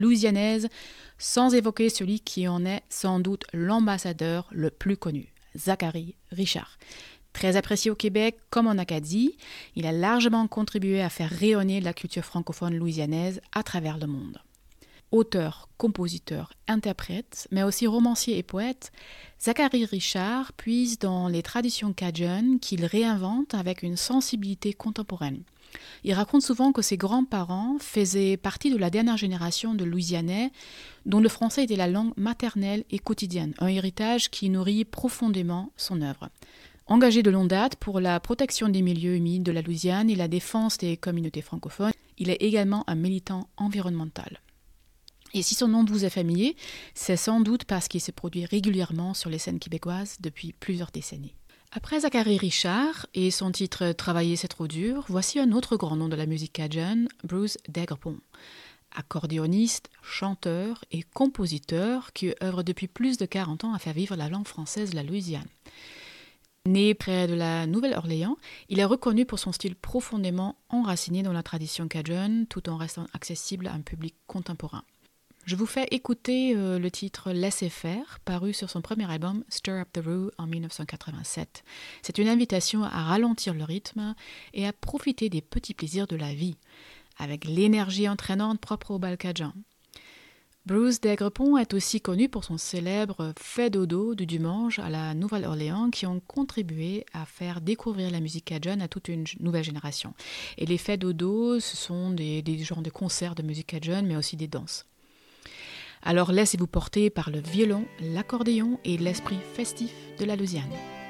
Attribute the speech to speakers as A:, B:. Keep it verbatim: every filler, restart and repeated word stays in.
A: louisianaise, sans évoquer celui qui en est sans doute l'ambassadeur le plus connu, Zachary Richard. Très apprécié au Québec comme en Acadie, il a largement contribué à faire rayonner la culture francophone louisianaise à travers le monde. Auteur, compositeur, interprète, mais aussi romancier et poète, Zachary Richard puise dans les traditions cajun qu'il réinvente avec une sensibilité contemporaine. Il raconte souvent que ses grands-parents faisaient partie de la dernière génération de Louisianais dont le français était la langue maternelle et quotidienne, un héritage qui nourrit profondément son œuvre. Engagé de longue date pour la protection des milieux humides de la Louisiane et la défense des communautés francophones, il est également un militant environnemental. Et si son nom vous est familier, c'est sans doute parce qu'il se produit régulièrement sur les scènes québécoises depuis plusieurs décennies. Après Zachary Richard et son titre « Travailler c'est trop dur », voici un autre grand nom de la musique cajun, Bruce Daigrepont. Accordéoniste, chanteur et compositeur qui œuvre depuis plus de quarante ans à faire vivre la langue française de la Louisiane. Né près de la Nouvelle-Orléans, il est reconnu pour son style profondément enraciné dans la tradition cajun tout en restant accessible à un public contemporain. Je vous fais écouter euh, le titre « Laissez faire » paru sur son premier album « Stir Up the Roo » en dix-neuf cent quatre-vingt-sept. C'est une invitation à ralentir le rythme et à profiter des petits plaisirs de la vie, avec l'énergie entraînante propre au bal cajun. Bruce Daigrepont est aussi connu pour son célèbre « Fait dodo » du dimanche à la Nouvelle-Orléans qui ont contribué à faire découvrir la musique cajun à toute une nouvelle génération. Et les Fait dodo, ce sont des, des genres de concerts de musique cajun, mais aussi des danses. Alors laissez-vous porter par le violon, l'accordéon et l'esprit festif de la Louisiane.